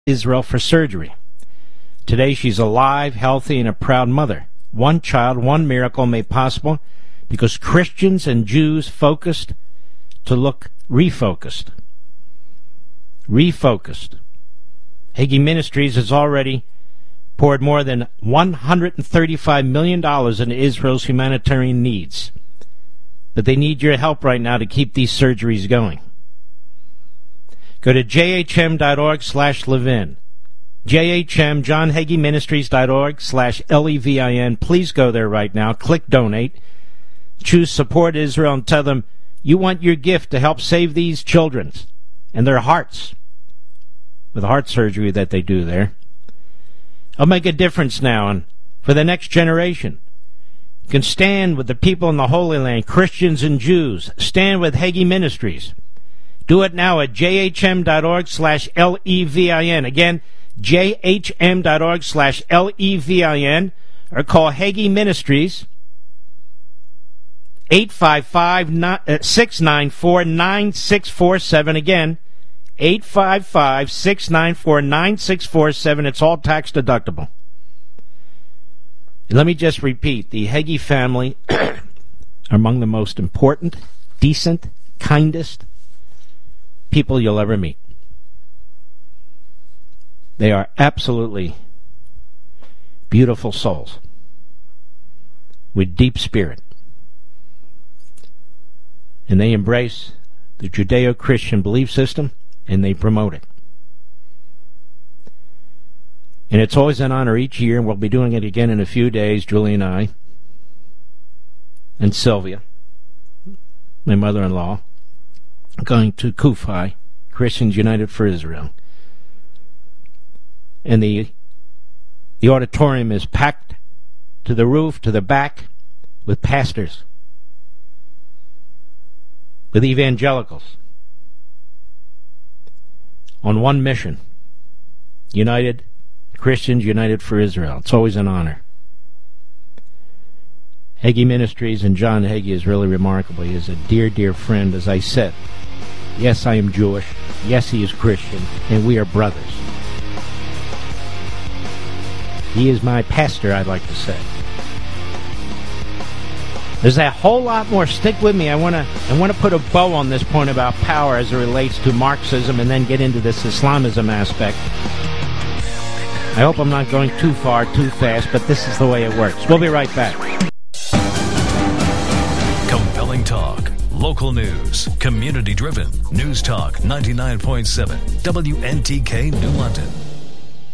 Israel for surgery. Today she's alive, healthy, and a proud mother. One child, one miracle made possible because Christians and Jews focused to look refocused. Refocused. Hagee Ministries has already poured more than $135 million into Israel's humanitarian needs. But they need your help right now to keep these surgeries going. Go to jhm.org/Levin. JHM, JohnHageeMinistries.org/LEVIN. Please go there right now. Click donate. Choose Support Israel and tell them you want your gift to help save these children and their hearts with heart surgery that they do there. It'll make a difference now and for the next generation. You can stand with the people in the Holy Land, Christians and Jews. Stand with Hagee Ministries. Do it now at jhm.org/LEVIN. Again, jhm.org/LEVIN, or call Hagee Ministries 855-694-9647. Again, 855-694-9647. It's all tax deductible. And let me just repeat, the Hagee family are among the most important, decent, kindest people you'll ever meet. They are absolutely beautiful souls with deep spirit. And they embrace the Judeo-Christian belief system, and they promote it. And it's always an honor each year, and we'll be doing it again in a few days, Julie and I, and Sylvia, my mother-in-law, going to Kufi, Christians United for Israel. And the auditorium is packed to the roof, to the back, with pastors, with evangelicals, on one mission, United Christians United for Israel. It's always an honor. Hagee Ministries and John Hagee is really remarkable. He is a dear, dear friend, as I said. Yes, I am Jewish. Yes, he is Christian, and we are brothers. He is my pastor, I'd like to say. There's a whole lot more. Stick with me. I want to put a bow on this point about power as it relates to Marxism and then get into this Islamism aspect. I hope I'm not going too far, too fast, but this is the way it works. We'll be right back. Compelling talk, local news, community-driven. News Talk 99.7, WNTK New London.